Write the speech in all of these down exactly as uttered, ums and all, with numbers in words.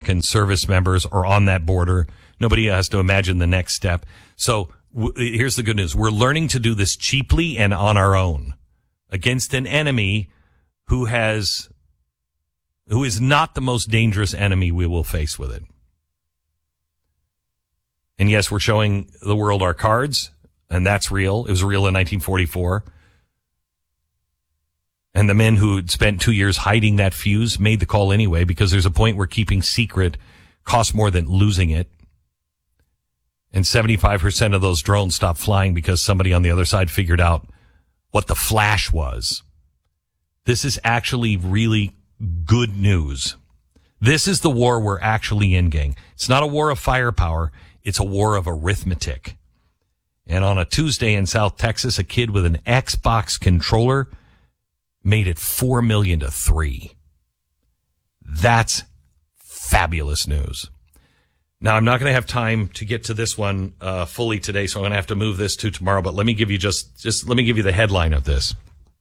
American service members are on that border. Nobody has to imagine the next step. So w- here's the good news. We're learning to do this cheaply and on our own against an enemy who has, who is not the most dangerous enemy we will face with it. And yes, we're showing the world our cards, and that's real. It was real in nineteen forty-four. And the men who had spent two years hiding that fuse made the call anyway, because there's a point where keeping secret costs more than losing it. And seventy-five percent of those drones stopped flying because somebody on the other side figured out what the flash was. This is actually really good news. This is the war we're actually in, gang. It's not a war of firepower. It's a war of arithmetic. And on a Tuesday in South Texas, a kid with an Xbox controller made it four million to three. That's fabulous news. Now, I'm not going to have time to get to this one uh, fully today, so I'm going to have to move this to tomorrow. But let me give you just, just let me give you the headline of this.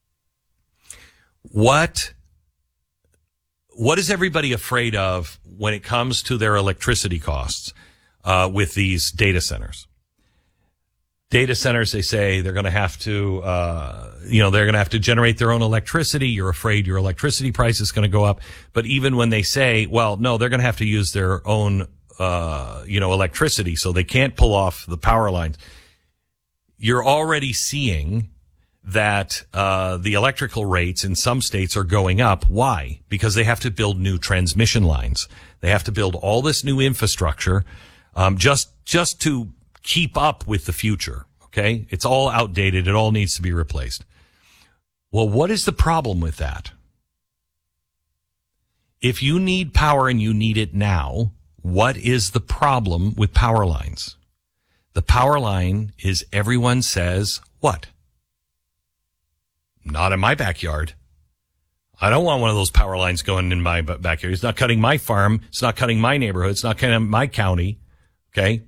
What, what is everybody afraid of when it comes to their electricity costs uh, with these data centers? Data centers, they say they're going to have to, uh, you know, they're going to have to generate their own electricity. You're afraid your electricity price is going to go up. But even when they say, well, no, they're going to have to use their own, uh, you know, electricity, so they can't pull off the power lines. You're already seeing that, uh, the electrical rates in some states are going up. Why? Because they have to build new transmission lines. They have to build all this new infrastructure, um, just, just to keep up with the future. Okay. It's all outdated. It all needs to be replaced. Well, what is the problem with that? If you need power and you need it now, what is the problem with power lines? The power line is, everyone says, what? Not in my backyard. I don't want one of those power lines going in my backyard. It's not cutting my farm. It's not cutting my neighborhood. It's not cutting my county. Okay.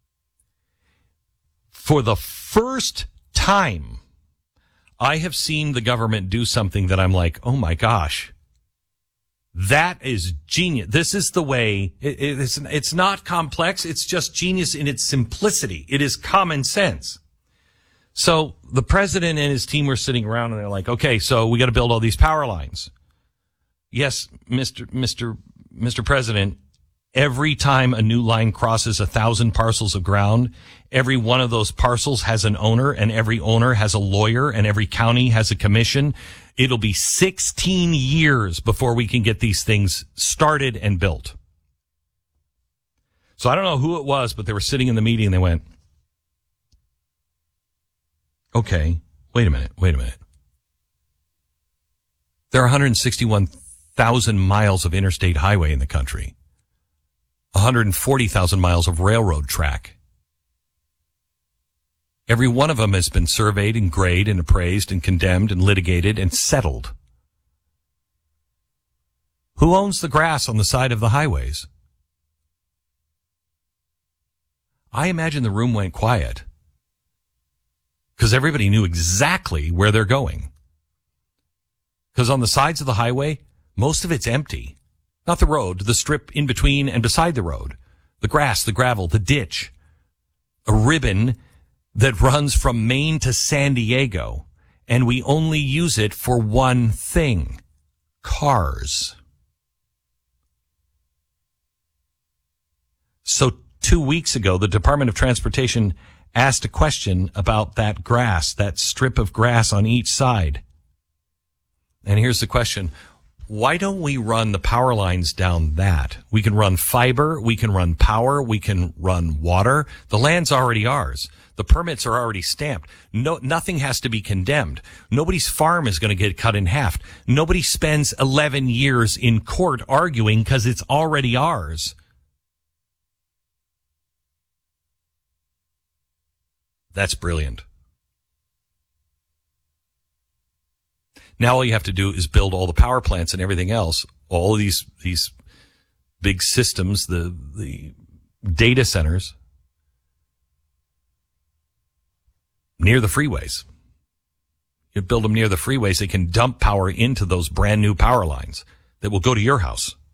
For the first time, I have seen the government do something that I'm like, oh my gosh, that is genius. This is the way, it, it's, it's not complex. It's just genius in its simplicity. It is common sense. So the president and his team were sitting around and they're like, okay, so we got to build all these power lines. Yes, Mister Mister Mister President, every time a new line crosses a thousand parcels of ground, every one of those parcels has an owner, and every owner has a lawyer, and every county has a commission. It'll be sixteen years before we can get these things started and built. So I don't know who it was, but they were sitting in the meeting and they went, okay, wait a minute, wait a minute. There are one hundred sixty-one thousand miles of interstate highway in the country. one hundred forty thousand miles of railroad track. Every one of them has been surveyed and graded and appraised and condemned and litigated and settled. Who owns the grass on the side of the highways? I imagine the room went quiet because everybody knew exactly where they're going. Because on the sides of the highway, most of it's empty. Not the road, the strip in between and beside the road. The grass, the gravel, the ditch. A ribbon that runs from Maine to San Diego. And we only use it for one thing. Cars. So two weeks ago, the Department of Transportation asked a question about that grass, that strip of grass on each side. And here's the question. Why don't we run the power lines down that? We can run fiber, we can run power, we can run water. The land's already ours. The permits are already stamped. No, nothing has to be condemned. Nobody's farm is going to get cut in half. Nobody spends eleven years in court arguing because it's already ours. That's brilliant. Now all you have to do is build all the power plants and everything else, all of these, these big systems, the, the data centers near the freeways. You build them near the freeways, they can dump power into those brand new power lines that will go to your house.